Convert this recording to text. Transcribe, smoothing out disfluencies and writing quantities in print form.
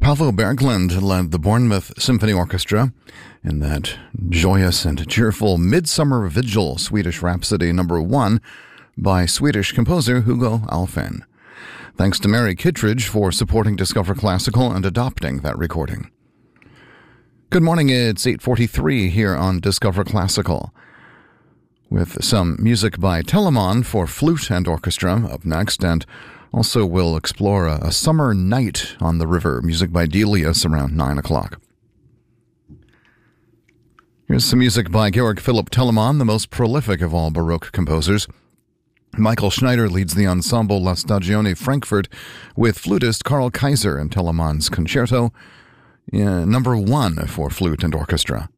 Paavo Berglund led the Bournemouth Symphony Orchestra in that joyous and cheerful Midsummer Vigil Swedish Rhapsody No. 1 by Swedish composer Hugo Alfvén. Thanks to Mary Kittredge for supporting Discover Classical and adopting that recording. Good morning, it's 8:43 here on Discover Classical, with some music by Telemann for flute and orchestra up next, and also we'll explore a summer night on the river, music by Delius around 9 o'clock. Here's some music by Georg Philipp Telemann, the most prolific of all Baroque composers. Michael Schneider leads the ensemble La Stagione Frankfurt with flutist Karl Kaiser in Telemann's Concerto, No. 1 for flute and orchestra.